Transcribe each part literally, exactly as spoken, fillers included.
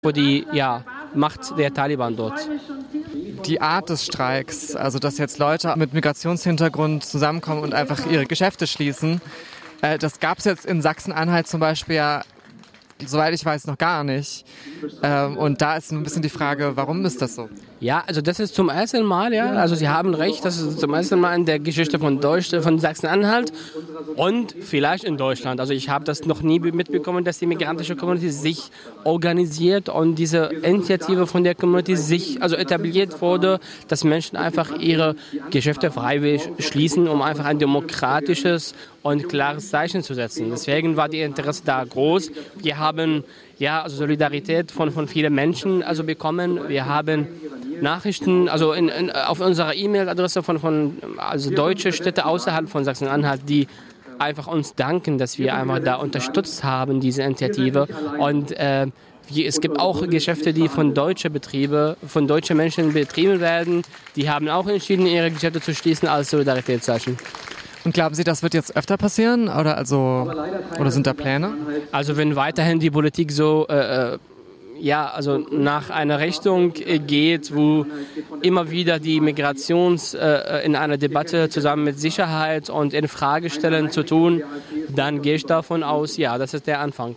vor die ja, Macht der Taliban dort. Die Art des Streiks, also dass jetzt Leute mit Migrationshintergrund zusammenkommen und einfach ihre Geschäfte schließen, äh, das gab es jetzt in Sachsen-Anhalt zum Beispiel ja, soweit ich weiß, noch gar nicht. Ähm, und da ist ein bisschen die Frage, warum ist das so? Ja, also das ist zum ersten Mal, ja, also Sie haben recht, das ist zum ersten Mal in der Geschichte von Deutschland, von Sachsen-Anhalt und vielleicht in Deutschland. Also ich habe das noch nie mitbekommen, dass die migrantische Community sich organisiert und diese Initiative von der Community sich also etabliert wurde, dass Menschen einfach ihre Geschäfte freiwillig schließen, um einfach ein demokratisches und klares Zeichen zu setzen. Deswegen war die Interesse da groß. Wir haben ja also Solidarität von, von vielen Menschen also bekommen. Wir haben Nachrichten, also in, in, auf unserer E-Mail-Adresse von, von also deutsche Städte außerhalb von Sachsen-Anhalt, die einfach uns danken, dass wir einfach da unterstützt haben, diese Initiative. Und äh, es gibt auch Geschäfte, die von deutschen Betrieben, von deutschen Menschen betrieben werden. Die haben auch entschieden, ihre Geschäfte zu schließen als Solidaritätszeichen. Und glauben Sie, das wird jetzt öfter passieren oder, also, oder sind da Pläne? Also wenn weiterhin die Politik so äh, ja, also nach einer Richtung geht, wo immer wieder die Migrations äh, in einer Debatte zusammen mit Sicherheit und Infragestellen zu tun, dann gehe ich davon aus, ja, das ist der Anfang.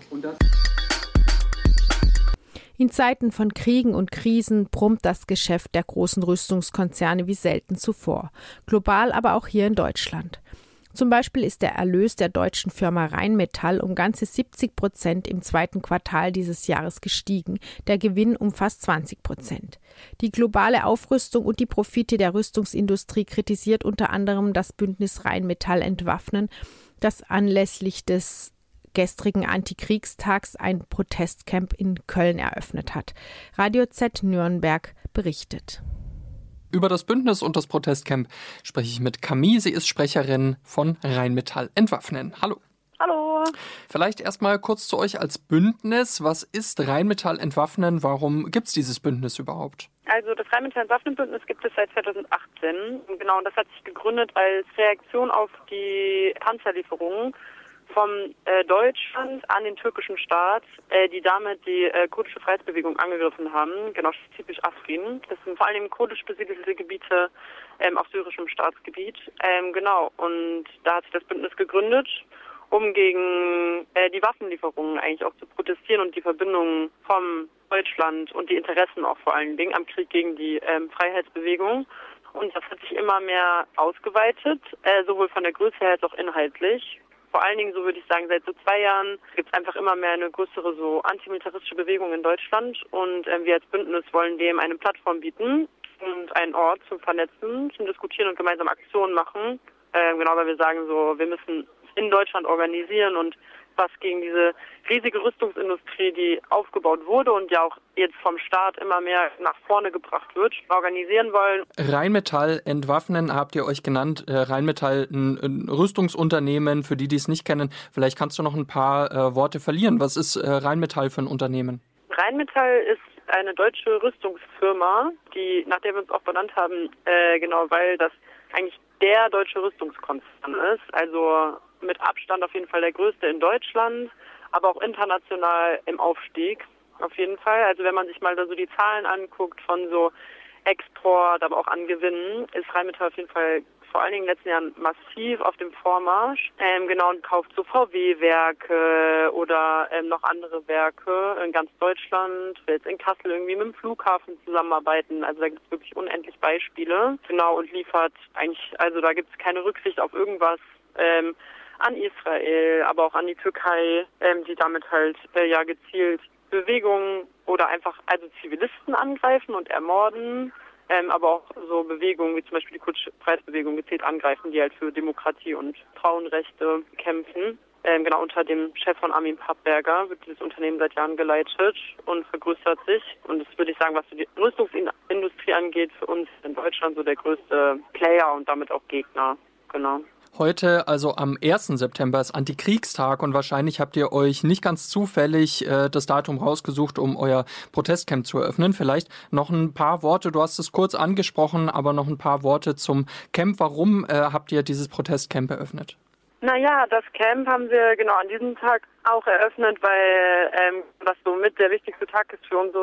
In Zeiten von Kriegen und Krisen brummt das Geschäft der großen Rüstungskonzerne wie selten zuvor. Global, aber auch hier in Deutschland. Zum Beispiel ist der Erlös der deutschen Firma Rheinmetall um ganze siebzig Prozent im zweiten Quartal dieses Jahres gestiegen, der Gewinn um fast zwanzig Prozent. Die globale Aufrüstung und die Profite der Rüstungsindustrie kritisiert unter anderem das Bündnis Rheinmetall Entwaffnen, das anlässlich des gestrigen Antikriegstags ein Protestcamp in Köln eröffnet hat. Radio Z Nürnberg berichtet. Über das Bündnis und das Protestcamp spreche ich mit Camille. Sie ist Sprecherin von Rheinmetall Entwaffnen. Hallo. Hallo. Vielleicht erstmal kurz zu euch als Bündnis. Was ist Rheinmetall Entwaffnen? Warum gibt es dieses Bündnis überhaupt? Also das Rheinmetall Entwaffnen-Bündnis gibt es seit zweitausendachtzehn. Genau, und das hat sich gegründet als Reaktion auf die Panzerlieferungen vom äh, Deutschland an den türkischen Staat, äh, die damit die äh, kurdische Freiheitsbewegung angegriffen haben, genau spezifisch Afrin. Das sind vor allem kurdisch besiedelte Gebiete ähm, auf syrischem Staatsgebiet. Ähm, genau, und da hat sich das Bündnis gegründet, um gegen äh, die Waffenlieferungen eigentlich auch zu protestieren und die Verbindungen vom Deutschland und die Interessen auch vor allen Dingen am Krieg gegen die ähm, Freiheitsbewegung. Und das hat sich immer mehr ausgeweitet, äh, sowohl von der Größe her als auch inhaltlich. Vor allen Dingen, so würde ich sagen, seit so zwei Jahren gibt es einfach immer mehr eine größere so antimilitaristische Bewegung in Deutschland und äh, wir als Bündnis wollen dem eine Plattform bieten und einen Ort zum Vernetzen, zum Diskutieren und gemeinsam Aktionen machen. Äh, genau, weil wir sagen so, wir müssen in Deutschland organisieren und was gegen diese riesige Rüstungsindustrie, die aufgebaut wurde und ja auch jetzt vom Staat immer mehr nach vorne gebracht wird, organisieren wollen. Rheinmetall Entwaffnen habt ihr euch genannt. Rheinmetall, ein, ein Rüstungsunternehmen, für die, die es nicht kennen. Vielleicht kannst du noch ein paar äh, Worte verlieren. Was ist äh, Rheinmetall für ein Unternehmen? Rheinmetall ist eine deutsche Rüstungsfirma, die, nach der wir uns auch benannt haben, äh, genau, weil das eigentlich der deutsche Rüstungskonzern ist. Also mit Abstand auf jeden Fall der größte in Deutschland, aber auch international im Aufstieg auf jeden Fall. Also wenn man sich mal da so die Zahlen anguckt von so Export, aber auch an Gewinnen, ist Rheinmetall auf jeden Fall vor allen Dingen in den letzten Jahren massiv auf dem Vormarsch. Ähm, genau, und kauft so V W-Werke oder ähm, noch andere Werke in ganz Deutschland. Will jetzt in Kassel irgendwie mit dem Flughafen zusammenarbeiten. Also da gibt es wirklich unendlich Beispiele. Genau, und liefert eigentlich, also da gibt es keine Rücksicht auf irgendwas. Ähm, an Israel, aber auch an die Türkei, ähm, die damit halt äh, ja gezielt Bewegungen oder einfach also Zivilisten angreifen und ermorden, ähm, aber auch so Bewegungen wie zum Beispiel die kurdische Freiheitsbewegung gezielt angreifen, die halt für Demokratie und Frauenrechte kämpfen. Ähm, genau unter dem Chef von Armin Pappberger wird dieses Unternehmen seit Jahren geleitet und vergrößert sich. Und das würde ich sagen, was die Rüstungsindustrie angeht, für uns in Deutschland so der größte Player und damit auch Gegner. Genau. Heute, also am ersten September, ist Antikriegstag und wahrscheinlich habt ihr euch nicht ganz zufällig äh, das Datum rausgesucht, um euer Protestcamp zu eröffnen. Vielleicht noch ein paar Worte, du hast es kurz angesprochen, aber noch ein paar Worte zum Camp. Warum äh, habt ihr dieses Protestcamp eröffnet? Naja, das Camp haben wir genau an diesem Tag auch eröffnet, weil ähm, was so mit der wichtigste Tag ist für unsere